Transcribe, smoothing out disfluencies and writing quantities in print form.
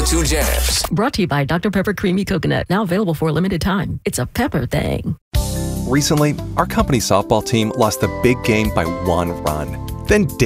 102 Jams. Brought to you by Dr. Pepper Creamy Coconut. Now available for a limited time. It's a pepper thing. Recently, our company softball team lost the big game by 1 run. Then